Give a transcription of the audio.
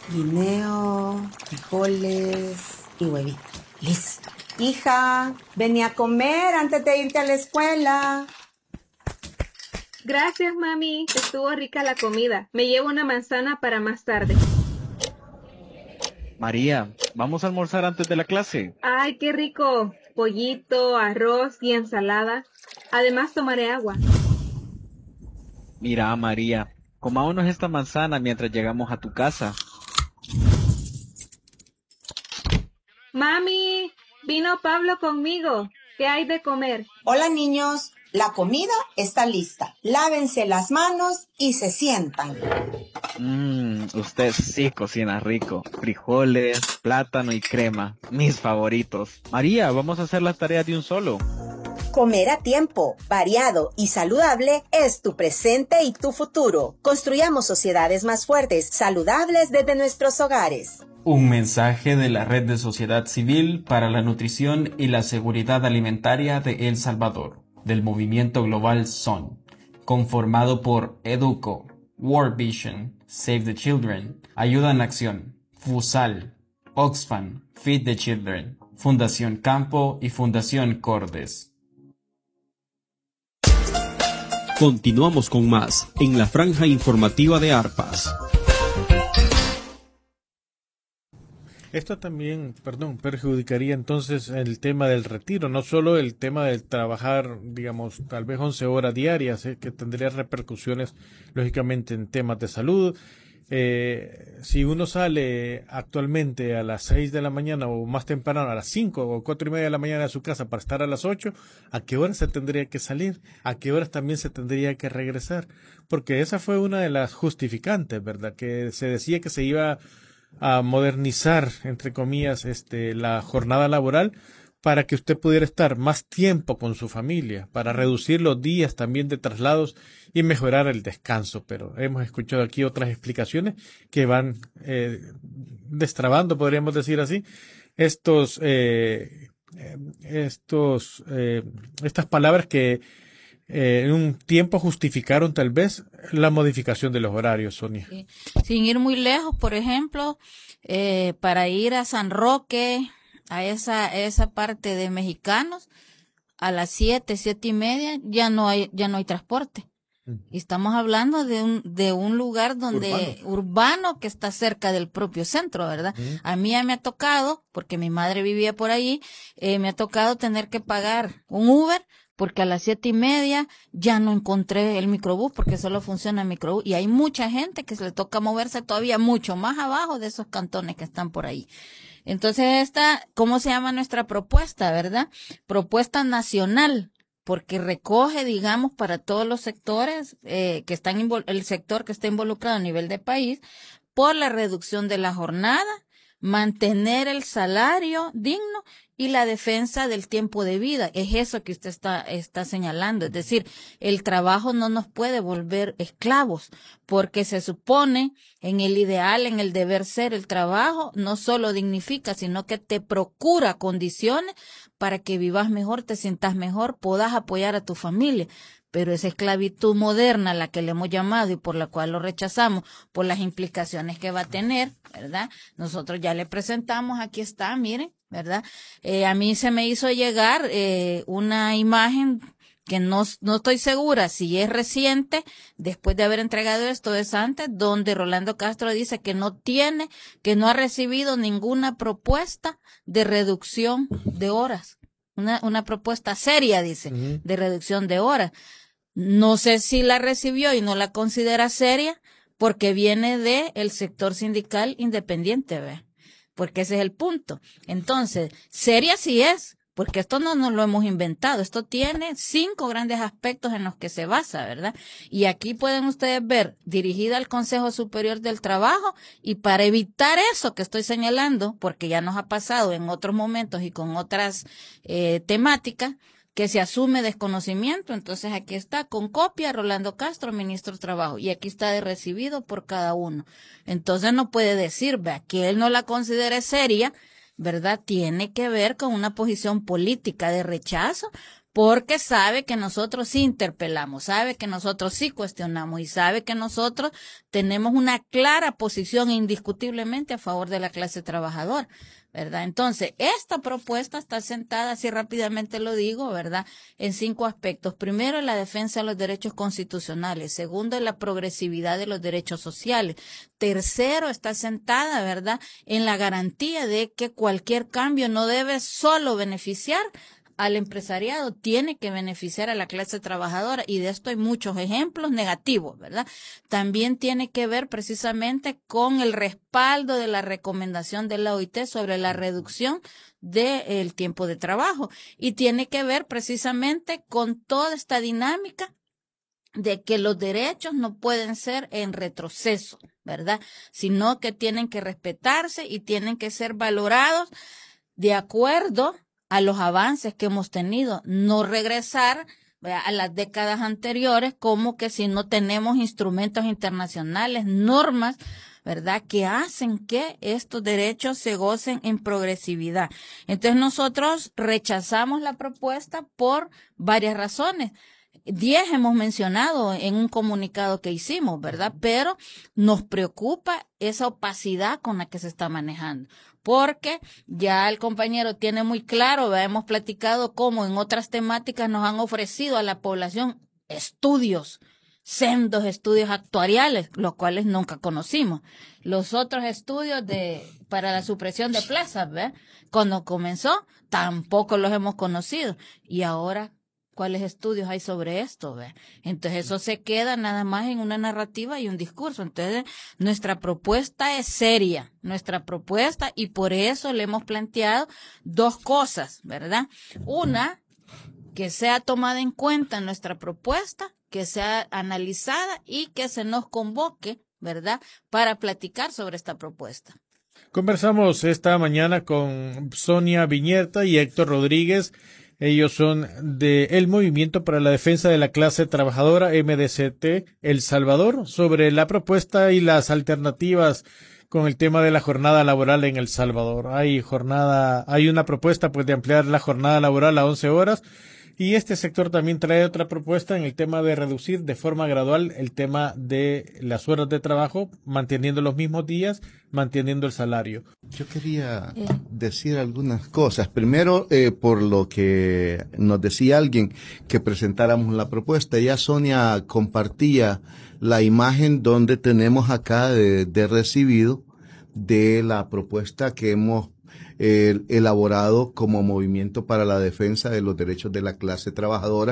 Guineo, frijoles y huevito. Listo. Hija, vení a comer antes de irte a la escuela. Gracias, mami. Estuvo rica la comida. Me llevo una manzana para más tarde. María, ¿vamos a almorzar antes de la clase? ¡Ay, qué rico! Pollito, arroz y ensalada. Además, tomaré agua. Mira, María, comámonos esta manzana mientras llegamos a tu casa. Mami, vino Pablo conmigo. ¿Qué hay de comer? Hola, niños. La comida está lista. Lávense las manos y se sientan. Usted sí cocina rico. Frijoles, plátano y crema. Mis favoritos. María, vamos a hacer las tareas de un solo. Comer a tiempo, variado y saludable es tu presente y tu futuro. Construyamos sociedades más fuertes, saludables desde nuestros hogares. Un mensaje de la Red de Sociedad Civil para la Nutrición y la Seguridad Alimentaria de El Salvador, del movimiento global SON, conformado por Educo, World Vision, Save the Children, Ayuda en Acción, FUSAL, Oxfam, Feed the Children, Fundación Campo y Fundación Cordes. Continuamos con más en la franja informativa de Arpas. Esto también, perjudicaría entonces el tema del retiro, no solo el tema de trabajar, digamos, tal vez 11 horas diarias, que tendría repercusiones, lógicamente, en temas de salud. Si uno sale actualmente a las 6 de la mañana o más temprano, a las 5 o 4:30 de la mañana de su casa para estar a las 8, ¿a qué horas se tendría que salir? ¿A qué horas también se tendría que regresar? Porque esa fue una de las justificantes, ¿verdad? Que se decía que se iba a modernizar, entre comillas, la jornada laboral para que usted pudiera estar más tiempo con su familia, para reducir los días también de traslados y mejorar el descanso. Pero hemos escuchado aquí otras explicaciones que van destrabando, podríamos decir así, estas palabras que en un tiempo justificaron tal vez la modificación de los horarios, Sonia. Sí. Sin ir muy lejos, por ejemplo, para ir a San Roque, a esa parte de mexicanos, a las 7:30, ya no hay transporte. Y estamos hablando de un lugar donde urbano que está cerca del propio centro, ¿verdad? A mí ya me ha tocado, porque mi madre vivía por ahí, me ha tocado tener que pagar un Uber, porque a las 7:30 ya no encontré el microbús, porque solo funciona el microbús. Y hay mucha gente que se le toca moverse todavía mucho más abajo de esos cantones que están por ahí. Entonces ¿cómo se llama nuestra propuesta, verdad? Propuesta nacional, porque recoge, digamos, para todos los sectores que están el sector que está involucrado a nivel de país, por la reducción de la jornada, mantener el salario digno y la defensa del tiempo de vida. Es eso que usted está señalando. Es decir, el trabajo no nos puede volver esclavos, porque se supone en el ideal, en el deber ser, el trabajo no solo dignifica, sino que te procura condiciones para que vivas mejor, te sientas mejor, puedas apoyar a tu familia. Pero esa esclavitud moderna, la que le hemos llamado y por la cual lo rechazamos, por las implicaciones que va a tener, ¿verdad? Nosotros ya le presentamos, aquí está, miren, ¿verdad? A mí se me hizo llegar una imagen que no estoy segura si es reciente, después de haber entregado esto es antes, donde Rolando Castro dice que no ha recibido ninguna propuesta de reducción de horas. Una propuesta seria, dice, de reducción de horas. No sé si la recibió y no la considera seria porque viene del sector sindical independiente, ¿ve? Porque ese es el punto. Entonces, seria sí es, porque esto no nos lo hemos inventado. Esto tiene 5 grandes aspectos en los que se basa, ¿verdad? Y aquí pueden ustedes ver, dirigida al Consejo Superior del Trabajo, y para evitar eso que estoy señalando, porque ya nos ha pasado en otros momentos y con otras temáticas, que se asume desconocimiento. Entonces aquí está con copia Rolando Castro, ministro de Trabajo, y aquí está de recibido por cada uno. Entonces no puede decir, vea, que él no la considere seria, ¿verdad? Tiene que ver con una posición política de rechazo, porque sabe que nosotros sí interpelamos, sabe que nosotros sí cuestionamos y sabe que nosotros tenemos una clara posición indiscutiblemente a favor de la clase trabajadora, ¿verdad? Entonces, esta propuesta está sentada, así rápidamente lo digo, ¿verdad?, en 5 aspectos. Primero, la defensa de los derechos constitucionales. Segundo, la progresividad de los derechos sociales. Tercero, está sentada, ¿verdad?, en la garantía de que cualquier cambio no debe solo beneficiar al empresariado, tiene que beneficiar a la clase trabajadora, y de esto hay muchos ejemplos negativos, ¿verdad? También tiene que ver precisamente con el respaldo de la recomendación de la OIT sobre la reducción del tiempo de trabajo, y tiene que ver precisamente con toda esta dinámica de que los derechos no pueden ser en retroceso, ¿verdad?, sino que tienen que respetarse y tienen que ser valorados de acuerdo a los avances que hemos tenido, no regresar a las décadas anteriores como que si no tenemos instrumentos internacionales, normas, ¿verdad?, que hacen que estos derechos se gocen en progresividad. Entonces nosotros rechazamos la propuesta por varias razones. 10 hemos mencionado en un comunicado que hicimos, ¿verdad? Pero nos preocupa esa opacidad con la que se está manejando, porque ya el compañero tiene muy claro, ¿verdad?, hemos platicado cómo en otras temáticas nos han ofrecido a la población estudios, sendos estudios actuariales, los cuales nunca conocimos. Los otros estudios para la supresión de plazas, ¿verdad?, cuando comenzó, tampoco los hemos conocido. Y ahora, ¿cuáles estudios hay sobre esto? ¿Ve? Entonces eso se queda nada más en una narrativa y un discurso. Entonces nuestra propuesta es seria, nuestra propuesta, y por eso le hemos planteado 2 cosas, ¿verdad? Una, que sea tomada en cuenta nuestra propuesta, que sea analizada y que se nos convoque, ¿verdad?, para platicar sobre esta propuesta. Conversamos esta mañana con Sonia Viñerta y Héctor Rodríguez. Ellos son del Movimiento para la Defensa de la Clase Trabajadora, MDCT El Salvador, sobre la propuesta y las alternativas con el tema de la jornada laboral en El Salvador. Hay una propuesta pues de ampliar la jornada laboral a 11 horas, y este sector también trae otra propuesta en el tema de reducir de forma gradual el tema de las horas de trabajo, manteniendo los mismos días, manteniendo el salario. Yo quería decir algunas cosas. Primero, por lo que nos decía alguien que presentáramos la propuesta, ya Sonia compartía la imagen donde tenemos acá de recibido de la propuesta que hemos elaborado como Movimiento para la Defensa de los Derechos de la Clase Trabajadora.